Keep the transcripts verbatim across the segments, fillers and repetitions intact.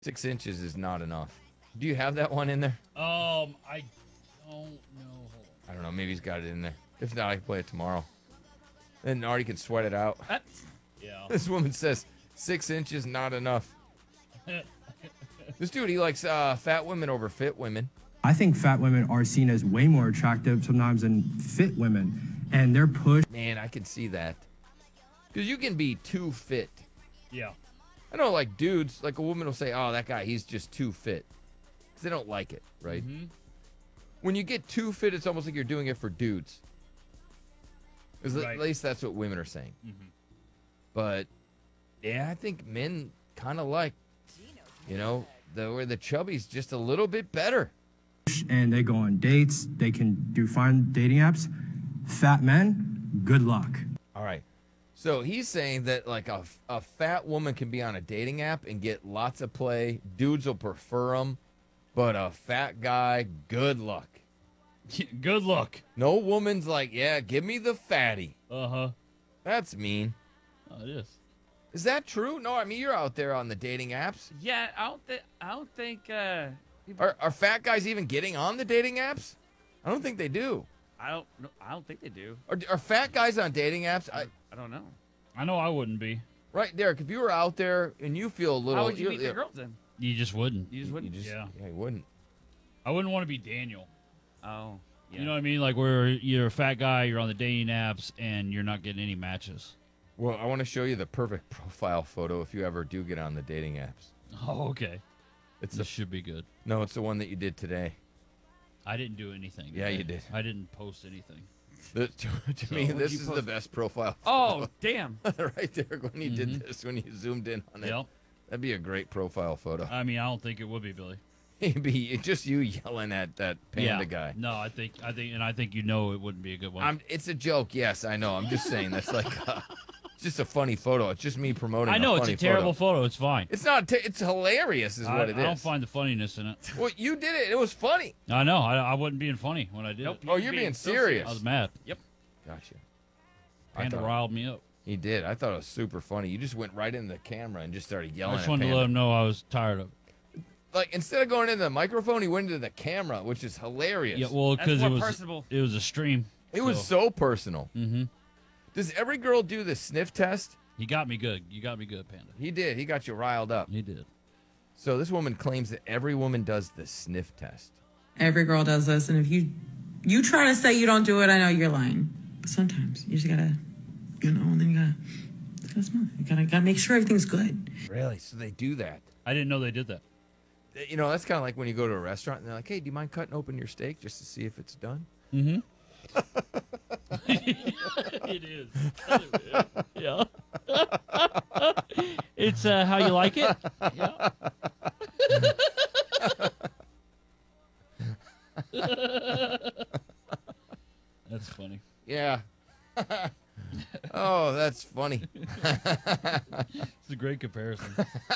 Six inches is not enough. Do you have that one in there? Um, I don't know. Hold on. I don't know. Maybe he's got it in there. If not, I can play it tomorrow. Then Artie can sweat it out. Uh, Yeah. This woman says six inches not enough. This dude, he likes uh, fat women over fit women. I think fat women are seen as way more attractive sometimes than fit women, and they're pushed. Man, I can see that. Because you can be too fit. Yeah. I know, like dudes, like a woman will say, "Oh, that guy, he's just too fit," because they don't like it, right? Mm-hmm. When you get too fit, it's almost like you're doing it for dudes. 'Cause Right. At least that's what women are saying. Mm-hmm. But yeah, I think men kind of like, you know, the where the chubby's just a little bit better. And they go on dates. They can do fine dating apps. Fat men, good luck. All right. So he's saying that like a, a fat woman can be on a dating app and get lots of play. Dudes will prefer them, but a fat guy, good luck. Good luck. No woman's like, yeah, give me the fatty. Uh huh. That's mean. Oh, it is. Is that true? No, I mean you're out there on the dating apps. yeah, I don't think. I don't think. Uh, people, Are, are fat guys even getting on the dating apps? I don't think they do. I don't. No, I don't think they do. Are, are fat guys on dating apps? I, I don't know. I know I wouldn't be. right, Derek. If you were out there and you feel a little, How would you you're- meet the yeah, girls then? You just wouldn't. You just You wouldn't. just, Yeah. yeah, you wouldn't. I wouldn't want to be Daniel. Oh. Yeah. You know what I mean? Like where you're a fat guy, you're on the dating apps, and you're not getting any matches. Well, I want to show you the perfect profile photo if you ever do get on the dating apps. Oh, okay. It's This the should be good. no, it's the one that you did today. I didn't do anything. Yeah, I? you did. I didn't post anything. The, to to So, me, what'd this you is post? the best profile. Oh, damn. photo. right there when you did Mhm. this, when you zoomed in on it. Yep. That'd be a great profile photo. I mean, I don't think it would be Billy. It'd be just you yelling at that panda yeah. guy. No, I think I think, and I think you know it wouldn't be a good one. I'm, it's a joke. Yes, I know. I'm just saying that's like uh, it's just a funny photo. It's just me promoting. I know a it's funny a terrible Photo. photo. It's fine. It's not. T- it's hilarious, is I, what it I is. don't find the funniness in it. Well, you did it. It was funny. I know. I, I wasn't being funny when I did Nope. it. Oh, you're being serious. I was mad. Yep. Gotcha. I Panda thought- riled me up. He did. I thought it was super funny. You just went right into the camera and just started I yelling just at wanted to Panda. let him know I was tired of it. Like instead of going into the microphone, he went into the camera, which is hilarious. Yeah, well, That's because it more was personable. it was a stream. it was so personal. Mm-hmm. Does every girl do the sniff test? He got me good. You got me good, Panda. He did. He got you riled up. He did. So this woman claims that every woman does the sniff test. Every girl does this, and if you you try to say you don't do it, I know you're lying. But sometimes you just gotta, you know, and then you gotta, you gotta smell it. You gotta, gotta make sure everything's good. Really? So they do that? I didn't know they did that. You know, that's kind of like when you go to a restaurant and they're like, "Hey, do you mind cutting open your steak just to see if it's done?" Mm-hmm. It is. Yeah. It's uh, how you like it. Yeah. That's funny. Yeah. Oh, that's funny. It's a great comparison.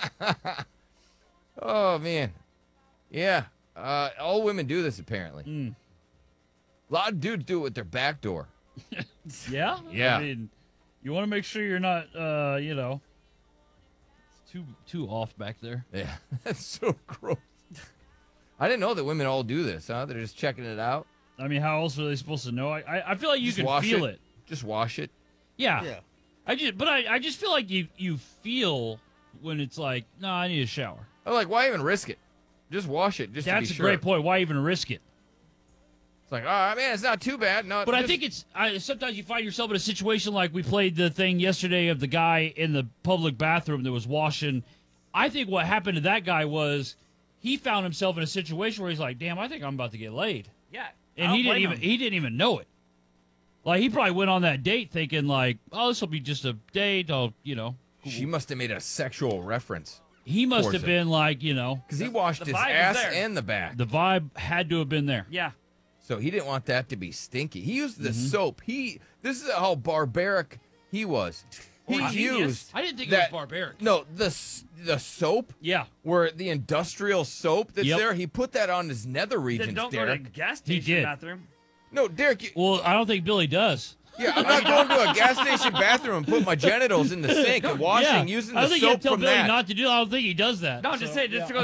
Oh man. Yeah. Uh, all women do this apparently. Mm. A lot of dudes do it with their back door. Yeah? Yeah. I mean, you want to make sure you're not, uh, you know, it's too too off back there. Yeah. That's so gross. I didn't know that women all do this, huh? They're just checking it out. I mean, how else are they supposed to know? I I, I feel like you Just can wash feel it. it. Just wash it. Yeah. I just, but I, I just feel like you you feel when it's like, no, I need a shower. I'm like, why even risk it? Just wash it. Just That's to a be sure. great point. Why even risk it? It's like, all right, man, it's not too bad. No, But I just- think it's I, sometimes you find yourself in a situation like we played the thing yesterday of the guy in the public bathroom that was washing. I think what happened to that guy was he found himself in a situation where he's like, "Damn, I think I'm about to get laid," Yeah. and he didn't even he didn't even know it. Like he probably went on that date thinking like, "Oh, this will be just a date." I'll, you know, she must have made a sexual reference he must towards have it. been like, you know, because he washed the his vibe is ass there. and the back, the vibe had to have been there. Yeah. so he didn't want that to be stinky. He used the Mm-hmm. soap. He this is how barbaric he was. He Or genius. used. I didn't think that, it was barbaric. No, the s- the soap. Yeah, Where the industrial soap that's Yep. there, he put that on his nether Then regions, don't go to Derek. the gas He station did. bathroom. No, Derek, you, well, I don't think Billy does. Yeah, I'm not going to a gas station bathroom and put my genitals in the sink and washing yeah. using I the don't think you have soap to tell from Billy that. not to do. I don't think he does that. No, I'm just so, saying, just yeah. to go